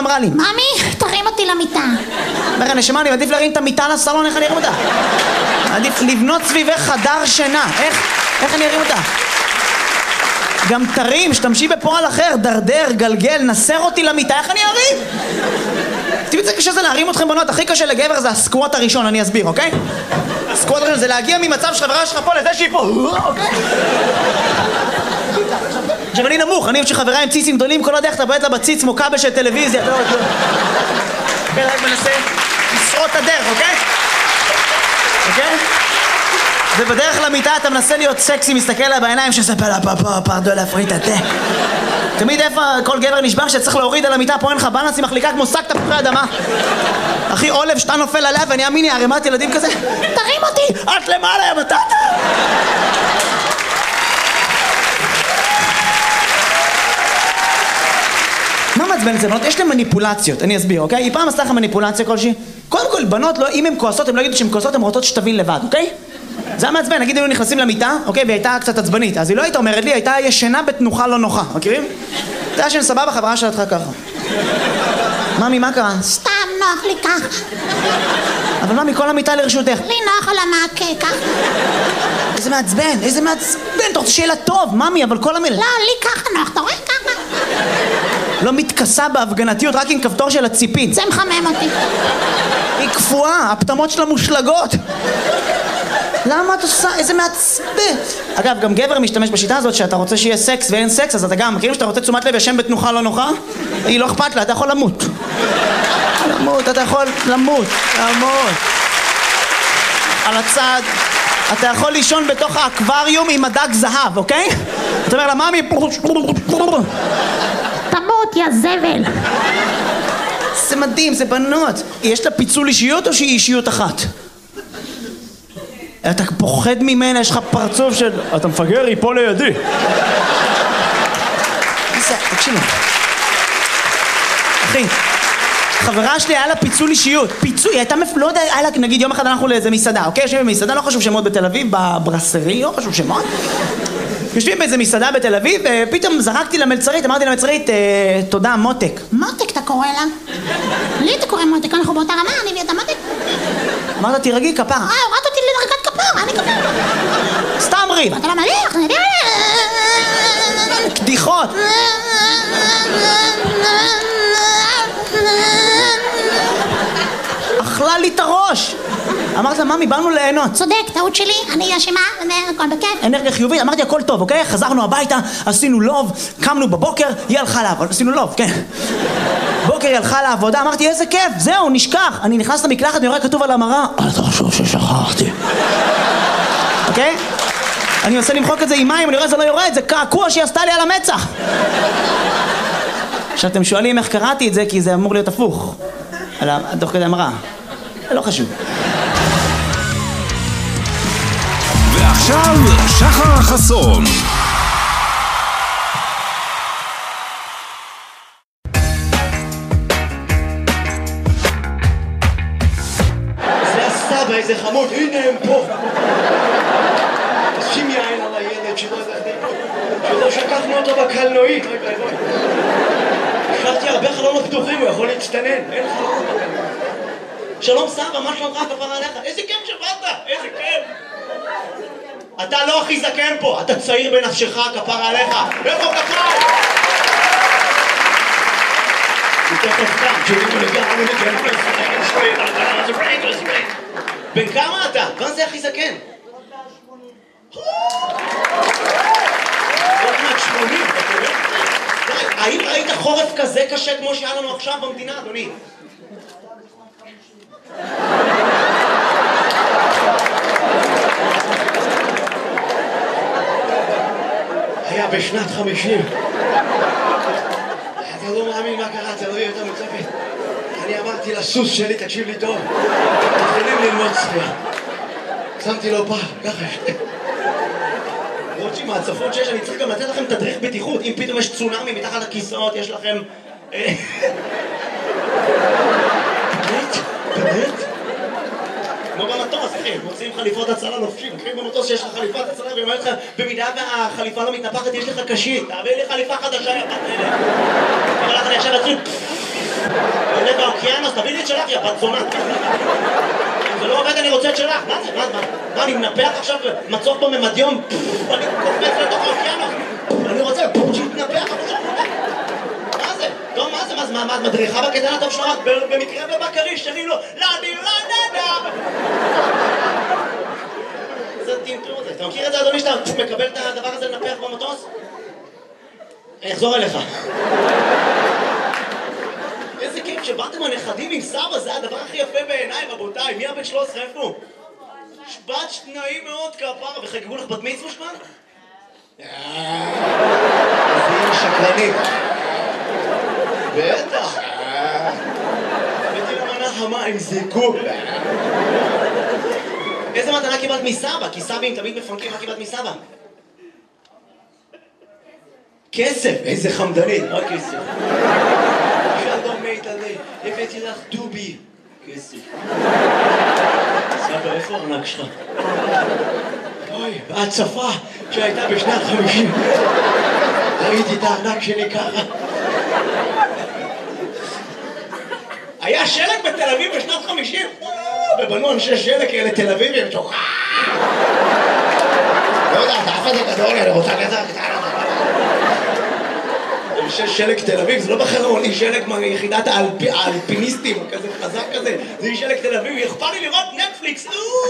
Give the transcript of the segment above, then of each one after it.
אמרה לי? ממי, תרים אותי למיטה. אומר, נשמה, אני מעדיף להרים את המיטה לסלון, איך אני ארים אותה? עדיף לבנות סביבך חדר שינה. איך אני ארים אותה? גם תרים, שתמשי בפועל אחר, דרדר, גלגל, נסר אותי למיטה, איך אני ארים? תראי, זה קשה זה להרים אתכם בנות, הכי קשה לגבר זה הסקווט הראשון, אני אסביר, אוקיי? הסקווט הראשון זה להגיע ממצב שחברה שלך פה לזה שהיא פה, אוקיי? עכשיו אני נמוך, אני שחברה עם ציצים גדולים, כל הדרך אתה בועט לה בציץ כמו כבל של טלוויזיה, אתה לא יודע. אוקיי, רק מנסה לשרוט את הדרך, אוקיי? אוקיי? ובדרך למיטה אתה מנסה להיות סקסי, מסתכל לה בעיניים שספר לה פרדו להפריד את התה. תמיד איפה כל גבר נשבר שצריך להוריד על המיטה, פה אין לך בלנס, היא מחליקה כמו שק תפוחי אדמה. אחי עולב שאתה נופל עליה ואני אמיני ערימת ילדים כזה. תרים אותי! את למעלה יא מטאטה! מה מעצבן את זה בנות? יש להם מניפולציות, אני אסביר, אוקיי? היא פעם עשתה לך מניפולציה כלשהי? קודם כל, בנות, לא, אם הן כועסות, הן לא יגידו שהן כועסות, הן רוצות שתבין לבד, אוקיי? זה היה מעצבן, נגיד, היינו נכנסים למיטה, אוקיי? והיא הייתה קצת עצבנית, אז היא לא הייתה אומרת לי, הייתה ישנה בתנוחה לא נוחה, מכירים? אתה ישן סבבה, חברה שלך ככה. ממי, מה קרה? סתם נוח לי ככה. אבל ממי, כל המיטה לרשותך. לי נוח על המעקה ככה. איזה מעצבן, אתה רוצה שיהיה לה טוב, ממי, אבל כל המילה... לא, לי ככה נוח, אתה רואה ככה? לא מתכסה בהפגנתיות, רק עם כפתור של הציפית. זה מחמם אותי. היא קפואה, הפטמות שלה מושלגות. למה את עושה? איזה מעצבן. אגב, גם גבר משתמש בשיטה הזאת שאתה רוצה שיהיה סקס ואין סקס, אז אתה גם מכירים שאתה רוצה תשומת לב ישן בתנוחה לא נוחה? היא לא אכפת לה, אתה יכול למות. אתה יכול למות. על הצד. אתה יכול לישון בתוך האקווריום עם הדג זהב, אוקיי? אתה אומר לה, ממי... תמות, יא זבל. זה מדהים, זה בנות. יש לה פיצול אישיות או שהיא אישיות אחת? אתה פוחד ממנה, יש לך פרצוף של... אתה מפגר, היא פה לידי. תקשיבו. אחי, חברה שלי היה לה פיצול אישיות. פיצול, היא הייתה לא יודע, היה לה, נגיד יום אחד אנחנו לאיזה מסעדה, אוקיי? יושבים במסעדה, לא חשוב שמות בתל אביב, בברסרי, לא חשוב שמות. יושבים באיזה מסעדה בתל אביב, ופתאום זרקתי למלצרית, אמרתי למלצרית, תודה, מותק. מותק אתה קורא לה? לי אתה קורא מותק, אנחנו באותה רמה, אני ואתה מותק. אמרת, תירגעי כפרה. הורדת אותי לדרגת כפרה, אני כפרה. סתם ריב. אתה לא מליח, אני יודע. קדיחות. אכלה לי את הראש. אמרת לה, ממי, באנו ליהנות. צודק, טעות שלי, אני אשמה, הכל בכיף. אנרגיה חיובית, אמרתי הכל טוב, אוקיי? חזרנו הביתה, עשינו לוב, קמנו בבוקר, היא הלכה לעבוד, עשינו לוב, כן. בוקר היא הלכה לעבודה, אמרתי איזה כיף, זהו, נשכח. אני נכנס למקלחת, אני רואה כתוב על המראה, אל תחשוב ששכחתי. אוקיי? אני מנסה למחוק את זה עם מים, אני רואה זה לא יורד, זה קעקוע שהיא עשתה לי על המצח. עכשיו אתם שואלים איך קראתי את זה, כי זה אמור להיות הפוך. תוך כדי המראה. לא חשוב. ועכשיו שחר חסון. זה הסבא, איזה חמוד, הנה הם פה. שים יין על הילד שלא שכחנו אותו בקלנועית. השארתי הרבה חלונות פתוחים, הוא יכול להצטנן, אין חלונות בקלנועית. שלום סבא, מה שלומך כפרה עליך? איזה כיף שבאת, איזה כיף. אתה לא הכי זקן פה, אתה צעיר בנפשך, כפרה עליך. איפה כפרה? בן כמה אתה? מה זה הכי זקן? עוד מעט 80, אתה יודע? האם ראית חורף כזה קשה כמו שהיה לנו עכשיו במדינה, אדוני? היה בשנת 50. אתה לא מאמין מה קרה, אתה לא יהיה יותר מצפת. אני אמרתי לסוס שלי, תקשיב לי טוב, מתחילים ללמוד שחייה. שמתי לו פעם, ככה. למרות שעם ההצפות שיש, אני צריך גם לתת לכם תדריך בטיחות. אם פתאום יש צונאמי מתחת לכיסאות, יש לכם... באמת? כמו במטוס, אחי, מוצאים חליפות הצלה לובשים. אחי, במטוס שיש לך חליפת הצלה, והיא אומרת לך, במידה והחליפה לא מתנפחת, יש לך קשית. תעביר לי חליפה חדשה, יא פתאלה. אבל אני עכשיו אצלי... אז תביא לי את שלך, יא בת זונה. אם זה לא עובד, אני רוצה את שלך. מה זה? מה, אני מנפח עכשיו מצוף בממדיום? אני קופץ לתוך האוקיינוס. אני רוצה שיתנפח, מה זה? טוב, מה זה? מה, את מדריכה בקטן הטוב שלך? במקרה ובקריש, שרים לו, לדי לנדה! זה טמטום הזה. אתה מכיר את זה, אדוני, שאתה מקבל את הדבר הזה לנפח במטוס? אני אחזור אליך. איזה כיף שבאתם הנכדים עם סבא, זה הדבר הכי יפה בעיניי, רבותיי. מי הבן 13? איפה הוא? בת שניים מאוד כפרה, וחגגו לך בת מצווה שמן? איזה שקרנית. בטח. הבאתי למנה חמה עם זיקוק. איזה מתנה קיבלת מסבא? כי סבים תמיד מפנקים, מה קיבלת מסבא? כסף, איזה חמדנית, מה כסף? שלום מיטלי, הבאתי לך דובי. כסף. סבא, איפה הארנק שלך? אוי, בהצפה שהייתה בשנת 50. ראיתי את הארנק שלי ככה. היה שלג בתל אביב בשנת 50? ובנו אנשי שלג כאלה תל אביבים, לא יודע, אתה אף הזה גדול, אני רוצה לזה, אנשי שלג תל אביב, זה לא בחרמוני שלג מיחידת האלפיניסטים, כזה חזק כזה, זה שלג תל אביב, אכפר לי לראות נטפליקס,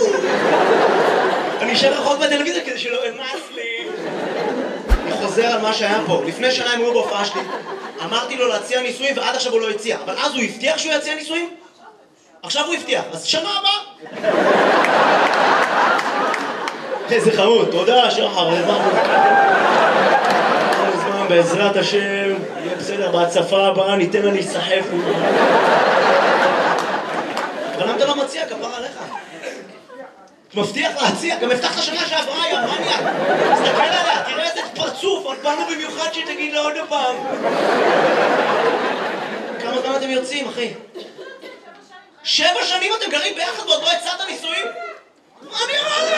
אני אשאר רחוק בטלוויזיה כדי שלא אמס לי. אני חוזר על מה שהיה פה, לפני שנה הם היו בהופעה שלי, אמרתי לו להציע נישואים ועד עכשיו הוא לא הציע, אבל אז הוא הבטיח שהוא יציע נישואים? עכשיו הוא הבטיח, אז שנה הבאה. איזה חמוד, תודה שחר, בעזרת השם, יהיה בסדר, בהצפה הבאה ניתן לה להיסחף. אבל למה אתה לא מציע, כפרה עליך? מבטיח להציע, גם הבטחת שנה שעברה, יא מניאק. תסתכל עליה, תראה איזה פרצוף, באנו במיוחד שתגיד לה עוד פעם. כמה זמן אתם יוצאים, אחי? 7 שנים אתם גרים ביחד ועוד לא הצעת נישואים? מה אני אמרתי?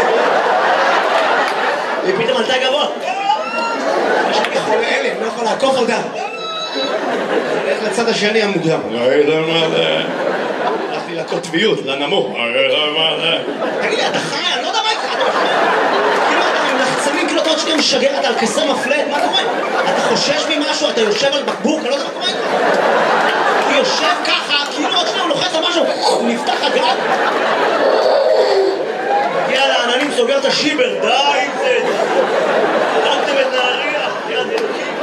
היא פתאום עלתה גבוה. יש לי חולה אלה, אני לא יכול לעקוף אותה. אני הולך לצד השני המוקדם. הלכתי לקוטביות, לנמוך. תגיד לי, אתה חי? אני לא יודע מה איתך. כאילו אתה עם לחצנים קלוטות שאתה משגר, אתה על כסר מפלט, מה קורה? אתה חושש ממשהו, אתה יושב על בקבוק, אני לא יודע מה קורה איתך. הוא יושב ככה, כאילו עוד שניה הוא לוחץ על משהו, הוא נפתח הגג. מגיע לעננים, סוגר את השיבר, די עם זה. הרגתם את נהריה, יד אלוקים.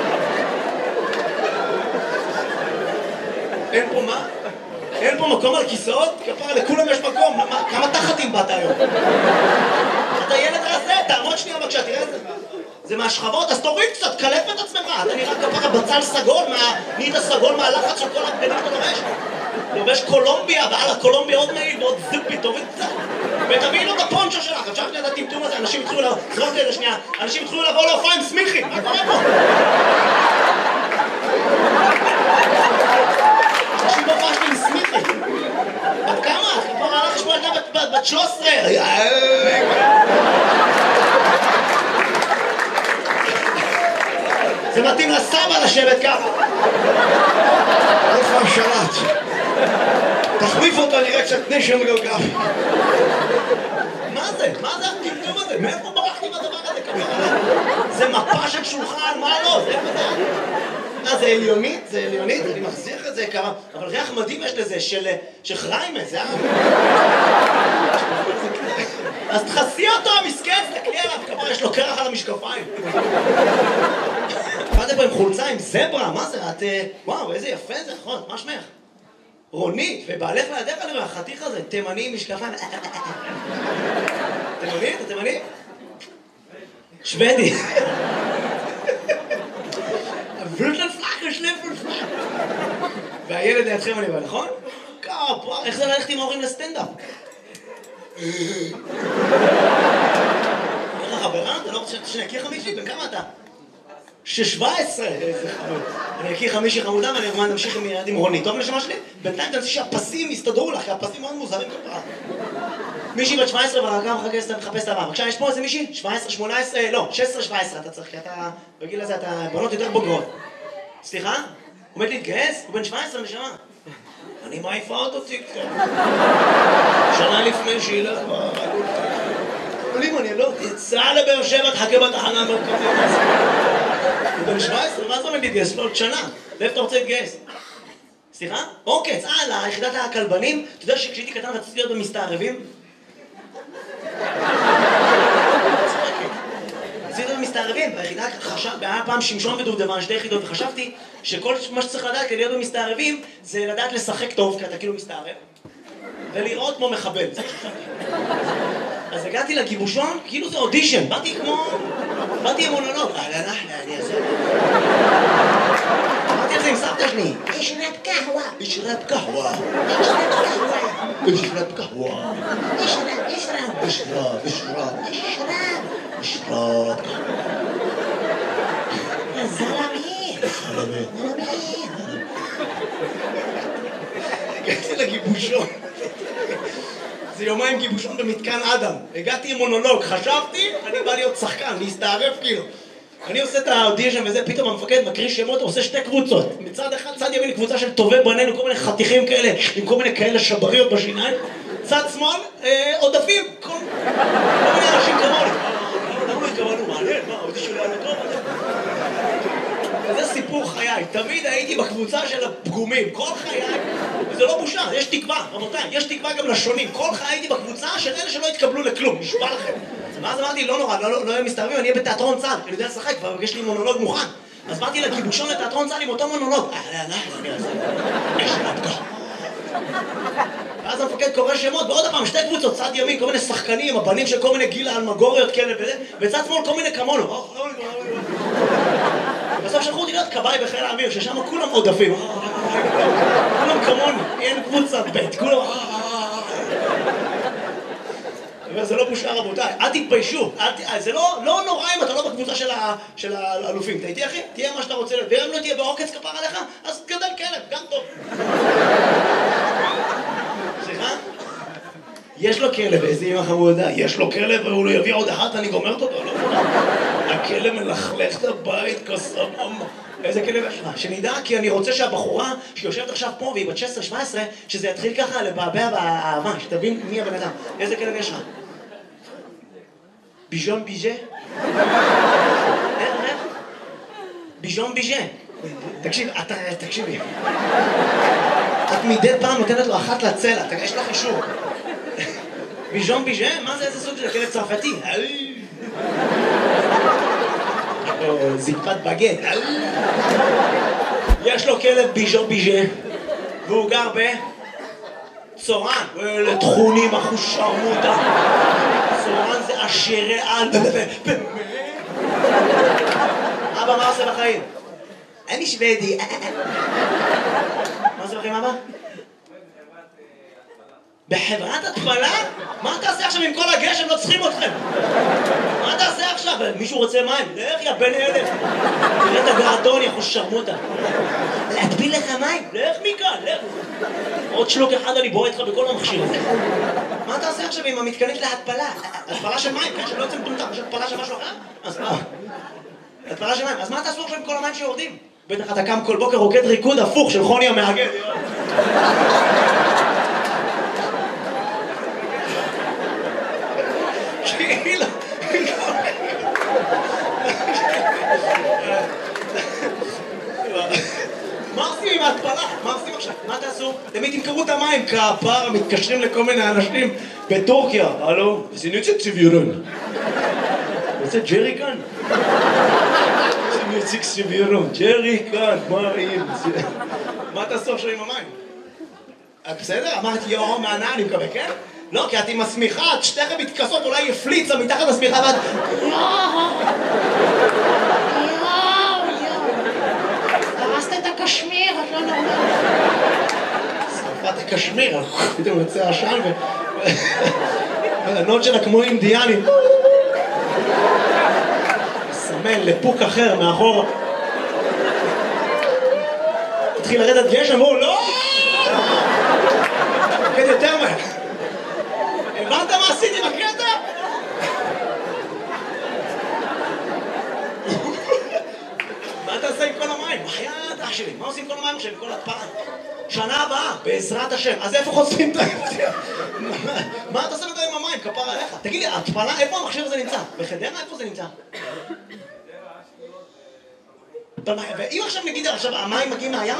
אין פה מה? אין פה מקום על כיסאות? כפרה, לכולם יש מקום. כמה תחתים באת היום? אתה ילד רזה, תעמוד שנייה בבקשה, תראה את זה. זה מהשכבות, אז תוריד קצת, קלף את עצמך. אתה נראה כפרה בצל סגול, נהיית הסגול מהלחץ של כל הבגדים אתה לובש. לובש קולומביה, ועל הקולומביה עוד מעיל ועוד זיפי, תוריד קצת. ותביאי לו את הפונצ'ו שלך, עכשיו שנייה את הטמטום הזה, אנשים התחילו לבוא, זרוק לי את זה שנייה, אנשים התחילו לבוא להופעה עם סמיכי, מה קורה פה? אנשים בהופעה שלי עם סמיכי. בת כמה? כבר הלך לשמוע ילדה בת 13. זה מתאים לסבא לשבת ככה. איפה השלט? תחליף אותו, נראה קצת נשם גלגל. מה זה? מה זה הטמטום הזה? מאיפה ברחתי בדבר הזה? זה מפה של שולחן, מה לא? זה איפה זה? זה עליונית? זה עליונית? אני מחזיר את זה כמה... אבל ריח מדהים יש לזה, של חריימה, זה אז תחסי אותו, המסכן, תקלי עליו, כמה יש לו קרח על המשקפיים. באתם פה עם חולצה עם זברה, מה זה? את... וואו, איזה יפה זה, נכון, מה שמך? רונית, ובעלך לידך עליו, החתיך הזה, תימני עם משקפיים. תימני? אתה תימני? שוודי. והילד לידכם אני בא, נכון? כפרה, איך זה ללכת עם ההורים לסטנדאפ? איך החברה? אתה לא רוצה שנכיר חמישי? בן כמה אתה? 17! איזה חמוד. אני אכיר חמישי חמודה ואני אגמן נמשיך עם רונית. טוב לשמה שלי? בינתיים תנסי שהפסים יסתדרו לך, כי הפסים מאוד מוזרים כפרה. מישהי בת 17 והרגע מחפש את הבא. בבקשה, יש פה איזה מישהי? 17, 18, לא, 16, 17 אתה צריך, כי אתה בגיל הזה, אתה בנות יותר בוגרות. סליחה? הוא עומד להתגייס? הוא בן 17 נשמה. אני מעיפה אותי קצת. שנה לפני שילך כבר, אבל אם אני לא יצא לבאר שבע, תחכה בתחנה המרכזית. הוא בן 17, מה זה אומר להתגייס? לא, עוד שנה. לאיפה אתה רוצה להתגייס? סליחה? אוקיי, ליחידת הכלבנים. אתה יודע שכשהייתי קטן רציתי להיות במסתערבים? רציתי להיות במסתערבים, ביחידה היה פעם שמשון ודובדבן, 2 יחידות, וחשבתי שכל מה שצריך לדעת כדי להיות במסתערבים זה לדעת לשחק טוב, כי אתה כאילו מסתערב, ולראות כמו מחבל. אז הגעתי לגיבושון, כאילו זה אודישן, באתי עם מונולוג. אני אעשה. אמרתי על זה עם סבתא שלי. אשרת קהווה. אשרת קהווה. אשרת קהווה. אשרת קהווה. אשרת. אשרת. זלמי. הגעתי לגיבושון. זה יומיים גיבושון במתקן אדם. הגעתי עם מונולוג, חשבתי, אני בא להיות שחקן, להסתערף כאילו. אני עושה את האודישן וזה, פתאום המפקד מקריא שמות, עושה 2 קבוצות. מצד אחד, צד ימין קבוצה של טובי בנינו, כל מיני חתיכים כאלה, עם כל מיני כאלה שבריות בשיניים. צד שמאל, עודפים, כל מיני אנשים כמוני. למה לא התכוונו? מעניין, מה, האודישן היה לא טוב? וזה סיפור חיי, תמיד הייתי בקבוצה של הפגומים, כל חיי, וזה לא בושה, יש תקווה, רבותיי, יש תקווה גם לשונים, כל חיי הייתי בקבוצה של אלה שלא התקבלו לכלום, נשבע לכם. ואז אמרתי, לא נורא, לא יהיה מסתערבים, אני אהיה בתיאטרון צה"ל, אני יודע לשחק, כבר יש לי מונולוג מוכן. אז באתי לגיבושון לתיאטרון צה"ל עם אותו מונולוג. ואז המפקד קורא שמות, ועוד הפעם 2 קבוצות, צד ימין, כל מיני שחקנים, הבנים של כל מיני גיל אלמגוריות כאלה וזה, וצד שמאל כל מיני כמונו. בסוף שלחו אותי להיות כבאי בחיל האוויר, ששם כולם עודפים. כולם כמוני, אין קבוצה ב', כולם... וזה לא בושה רבותיי, אל תתביישו, זה לא נורא אם אתה לא בקבוצה של האלופים. אתה איתי אחי? תהיה מה שאתה רוצה להיות, ואם לא תהיה בעוקץ כפר עליך, אז גדל כלב, גם טוב. סליחה? יש לו כלב, איזה אמא חמודה, יש לו כלב והוא לא יביא עוד אחת, אני גומרת אותו, לא מונה. הכלב מלכלך את הבית כסמום. איזה כלב יש לך? שנדע, כי אני רוצה שהבחורה שיושבת עכשיו פה והיא בת 16-17, שזה יתחיל ככה לבעבע באהבה, שתבין מי הבן אדם. איזה כלב יש לך? ביז'ון ביז'ה? איך? ביז'ון ביז'ה. תקשיבי. את מדי פעם נותנת לו אחת לצלע, יש לך אישור. ביז'ון ביז'ה? מה זה איזה סוג של כלב צרפתי? זקפת בגט. יש לו כלב ביז'ון ביז'ה והוא גר בצורן. אלה תכונים אחושרמותה. צורן זה עשירי על. אבא, מה עושה בחיים? אני שוודי. מה עושה בחיים אבא? בחברת התפלה? מה אתה עושה עכשיו עם כל הגשם? לא צריכים אתכם. מה אתה עושה עכשיו? מישהו רוצה מים? לך יא בן אלף. תראה את הגרדון, יא חושרמותה. להטביל לך מים? לך מכאן, לך. עוד שלוק אחד אני בועט לך בכל המכשיר הזה. מה אתה עושה עכשיו עם המתקנית להתפלה? התפלה של מים, כן? שלא יוצא מטומטם. יש התפלה של משהו אחר? אז מה? התפלה של מים. אז מה תעשו עכשיו עם כל המים שיורדים? בטח אתה קם כל בוקר רוקד ריקוד הפוך של חוני המאגד. מה עושים עם ההתפלה? מה עושים עכשיו? מה תעשו? תמיד תמכרו את המים כפר, מתקשרים לכל מיני אנשים בטורקיה. הלו? סיניצ'ק ציביורון. רוצה ג'רי כאן? סיניצ'ק ציביורון. ג'רי כאן, מה רעים? מה תעשו עכשיו עם המים? בסדר? אמרתי יואו מהנה, אני מקווה, כן? לא, כי את עם השמיכה, את שתיכם מתכסות, אולי יפליצה מתחת השמיכה ואת... הרסת את הקשמיר, את לא נורמלית. שרפת הקשמיר, פתאום יוצא עשן והנון שלה כמו אינדיאנים. סמן לפוק אחר מאחור. התחיל לרדת גשם, והוא לא! כן, יותר מהר. הבנת מה עשיתי בקטע? מה אתה עושה עם כל המים? בחייאת אח שלי, מה עושים עם כל המים עכשיו? עם כל התפלה? שנה הבאה, בעזרת השם. אז איפה חוסרים את האפציה? מה אתה עושה את זה עם המים, כפר עליך? תגיד לי, התפלה, איפה המכשיר הזה נמצא? בחדרה, איפה זה נמצא? ואם עכשיו נגיד, המים מגיעים מהים?